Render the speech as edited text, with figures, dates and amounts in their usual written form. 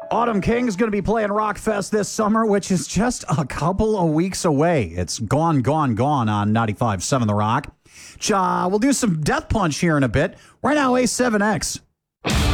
Autumn King is going to be playing Rockfest this summer, which is just a couple of weeks away. It's gone on 95.7 The Rock. We'll do some Death Punch here in a bit. Right now, A7X.